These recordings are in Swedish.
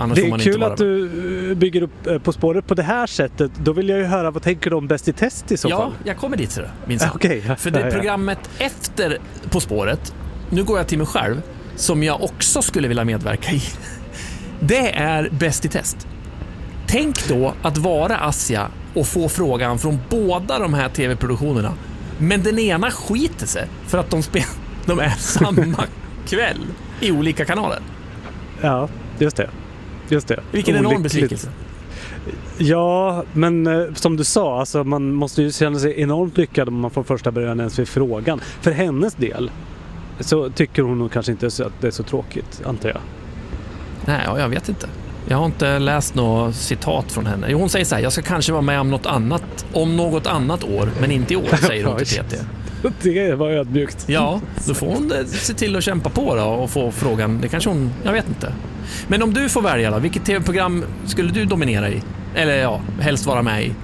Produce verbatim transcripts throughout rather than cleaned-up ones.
annars det får man är inte kul vara att med. du bygger upp På spåret på det här sättet. Då vill jag ju höra, vad tänker du om Bäst i test i så Ja, fall? jag kommer dit, så minns jag. Okej, ja, För det ja, ja. programmet efter På spåret, nu går jag till mig själv, som jag också skulle vilja medverka i. Det är Bäst i test. Tänk då att vara Assia och få frågan från båda de här tv-produktionerna. Men den ena skiter sig för att de, spel- de är samma kväll i olika kanaler. Ja, just det. Just det. Vilken enorm Olyckligt. besvikelse. Ja, men eh, som du sa, alltså, man måste ju känna sig enormt lyckad om man får första början ens vid frågan. För hennes del så tycker hon nog kanske inte så att det är så tråkigt, antar jag. Nej, ja, jag vet inte. Jag har inte läst något citat från henne. Hon säger så här: jag ska kanske vara med om något annat om något annat år, men inte i år, säger hon till T T. Det var ödmjukt. Ja, då får hon se till att kämpa på då och få frågan. Det kanske hon, jag vet inte. Men om du får välja då, vilket tv-program skulle du dominera i? Eller ja, helst vara med i?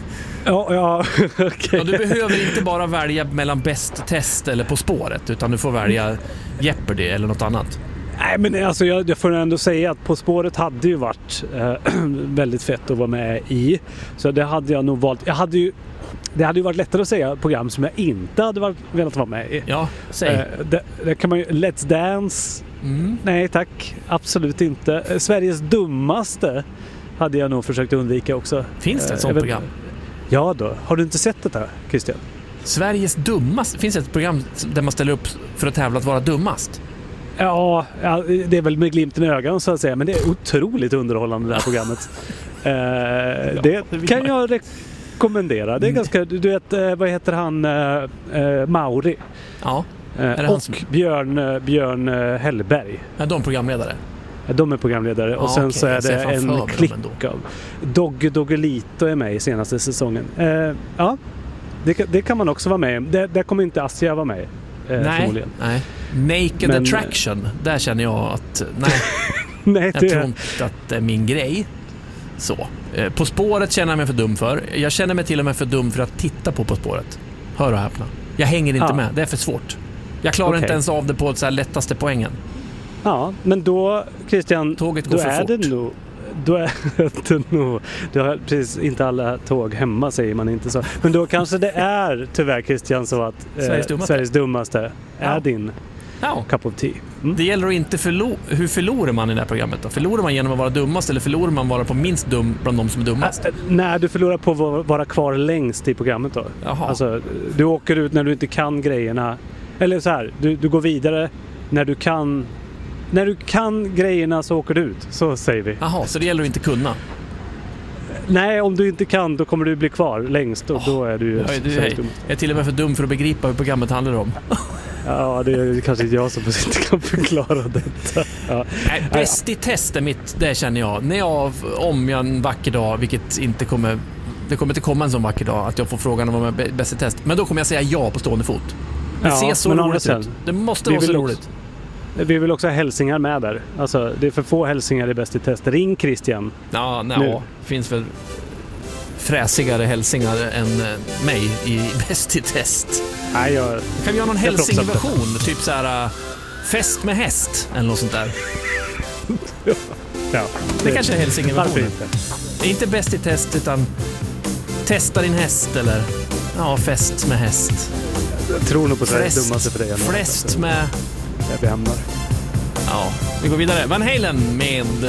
Ja, ja, okej. Ja, du behöver inte bara välja mellan Bäst test eller På spåret, utan du får välja Jeopardy eller något annat. Nej, men alltså jag, jag får ändå säga att På spåret hade ju varit eh, väldigt fett att vara med i. Så det hade jag nog valt. Jag hade ju, det hade ju varit lättare att säga program som jag inte hade varit, velat vara med i. Ja, säg. Eh, det, det kan man ju, Let's Dance. Mm. Nej tack, absolut inte. Eh, Sveriges dummaste hade jag nog försökt undvika också. Finns det ett Eh, sånt vet, program? Ja då. Har du inte sett det här, Christian? Sveriges dummaste? Finns det ett program där man ställer upp för att tävla att vara dummast? Ja, ja, det är väl med glimten i ögonen så att säga, men det är otroligt underhållande det här programmet. eh, Ja, det det kan jag rekommendera. Det är ganska, du vet, eh, vad heter han? Eh, eh, Mauri. Ja, Eh, är det och han som... Björn, eh, Björn eh, Hellberg. är de programledare? De är programledare. Ja, och sen okej, så är jag ser det framför mig en dem klick ändå. av Dogge Doggelito är med i senaste säsongen. Eh, ja, det, kan- det kan man också vara med i. Det, där kommer inte Assia vara med i, eh, Nej, förmodligen. nej. Naked Men- Attraction, där känner jag att nej, Nej, jag det tror inte att det är min grej. Så. Eh, På spåret känner jag mig för dum för. Jag känner mig till och med för dum för att titta på På spåret. Hör och häpna. Jag hänger inte Ja. med, det är för svårt. Jag klarar Okej. inte ens av det på ett så här lättaste poängen. Ja, men då, Christian, Tåget går då för är fort. det nog... Då är det nog... Du har precis inte alla tåg hemma, säger man inte så. Men då kanske det är tyvärr, Christian, så att eh, Sveriges dummaste. Sveriges dummaste är Ja. din Ja. cup of tea. Mm. Det gäller att inte förlora. Hur förlorar man i det här programmet då? Förlorar man genom att vara dummast eller förlorar man vara på minst dum bland de som är dummast? Äh, när du förlorar på att vara- vara kvar längst i programmet då. Jaha. Alltså, du åker ut när du inte kan grejerna. Eller så här, du, du går vidare när du kan... När du kan grejerna så åker du ut, så säger vi. Jaha, så det gäller att inte kunna. Nej, om du inte kan, då kommer du bli kvar längst och då är du ju... Jag är, du, Sveriges jag dummaste. är till och med för dum för att begripa hur programmet handlar om. Ja, det är kanske inte jag som inte kan förklara detta. Ja. Nej, bäst i test är mitt, det känner jag. När jag, om jag en vacker dag, vilket inte kommer, det kommer inte komma en sån vacker dag, att jag får frågan om vad är bäst i test. Men då kommer jag säga ja på stående fot. Det Ja, ser så men roligt andra ut. sidan, Det måste vi vara så vill roligt. också- Vi vill också ha hälsingar med där. Alltså, det är för få hälsingar i Bäst i test. Ring Christian. Ja, nej, Nu. ja, finns väl fräsigare hälsingar än eh, mig i bäst i test. Nej, jag... Kan vi göra någon Jag proffsar inte. hälsingversion? Typ så här äh, fest med häst eller något sånt där. Ja, Det kanske är Varför hälsingeversionen. inte? Det är inte bäst i test utan testa din häst eller ja, fest med häst. Jag tror nog på Sveriges Flest, dummaste för dig. ändå. flest med... Där vi hamnar. Ja, vi går vidare. Van Halen med